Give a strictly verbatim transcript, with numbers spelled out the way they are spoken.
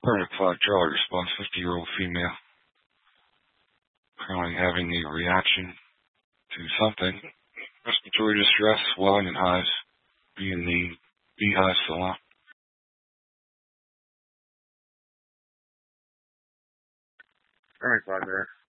Perfect five Charlie response, fifty-year-old female. Currently having a reaction to something. Respiratory distress, swelling and hives. Be in the Beehive Salon. Alright, five there.